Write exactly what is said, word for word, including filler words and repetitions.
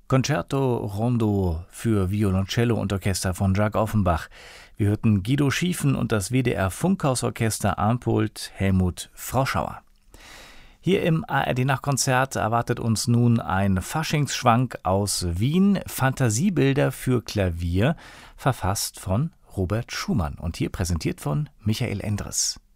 Concerto Rondo für Violoncello und Orchester von Jacques Offenbach. Wir hörten Guido Schiefen und das W D R Funkhausorchester am Pult Helmut Froschauer. Hier im A R D-Nachtkonzert erwartet uns nun ein Faschingsschwank aus Wien, Fantasiebilder für Klavier, verfasst von Robert Schumann und hier präsentiert von Michael Endres.